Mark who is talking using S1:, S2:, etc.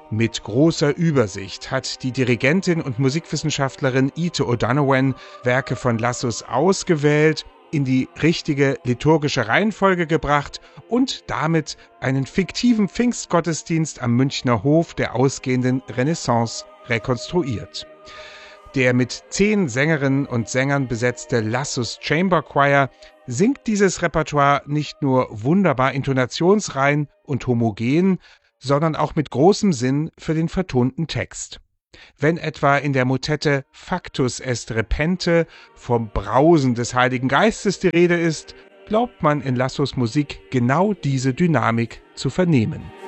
S1: Mit großer Übersicht hat die Dirigentin und Musikwissenschaftlerin Ite O'Donovan Werke von Lassus ausgewählt, in die richtige liturgische Reihenfolge gebracht und damit einen fiktiven Pfingstgottesdienst am Münchner Hof der ausgehenden Renaissance rekonstruiert. Der mit 10 Sängerinnen und Sängern besetzte Lassus Chamber Choir singt dieses Repertoire nicht nur wunderbar intonationsrein und homogen, sondern auch mit großem Sinn für den vertonten Text. Wenn etwa in der Motette Factus est repente vom Brausen des Heiligen Geistes die Rede ist, glaubt man in Lassus Musik genau diese Dynamik zu vernehmen.